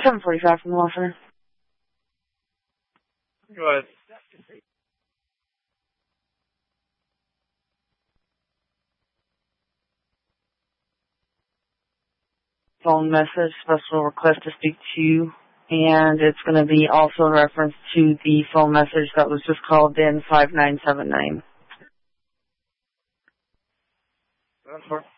745 from the law center. Go ahead. Phone message, special request to speak to you, and it's going to be also in reference to the phone message that was just called in 5979. That's